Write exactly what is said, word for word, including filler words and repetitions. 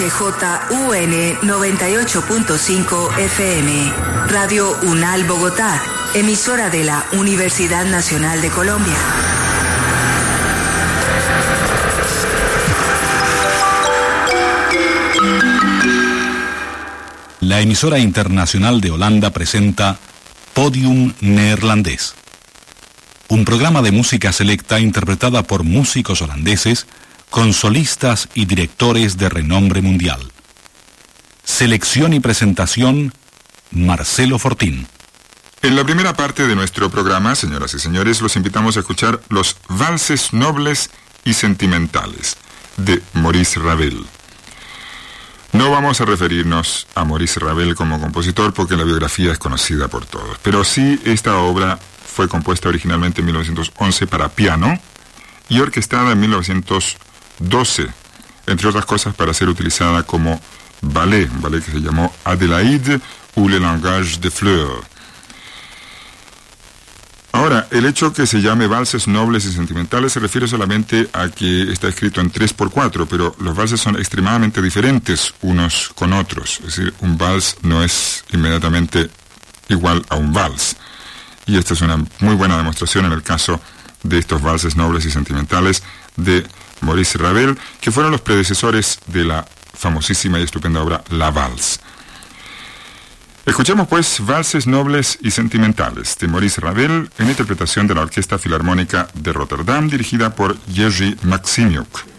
H J U N noventa y ocho punto cinco F M, Radio UNAL Bogotá, emisora de la Universidad Nacional de Colombia. La emisora internacional de Holanda presenta Podium Neerlandés, un programa de música selecta interpretada por músicos holandeses con solistas y directores de renombre mundial. Selección y presentación, Marcelo Fortín. En la primera parte de nuestro programa, señoras y señores, los invitamos a escuchar los valses nobles y sentimentales de Maurice Ravel. No vamos a referirnos a Maurice Ravel como compositor porque la biografía es conocida por todos, pero sí esta obra fue compuesta originalmente en mil novecientos once para piano y orquestada en mil novecientos doce, entre otras cosas para ser utilizada como ballet, un ballet que se llamó Adélaïde ou le langage des fleurs. Ahora, el hecho que se llame valses nobles y sentimentales se refiere solamente a que está escrito en tres por cuatro, pero los valses son extremadamente diferentes unos con otros. Es decir, un vals no es inmediatamente igual a un vals. Y esta es una muy buena demostración en el caso de estos valses nobles y sentimentales de Maurice Ravel, que fueron los predecesores de la famosísima y estupenda obra La Valse. Escuchemos pues Valses nobles y sentimentales de Maurice Ravel en interpretación de la Orquesta Filarmónica de Rotterdam dirigida por Jerzy Maximiuk.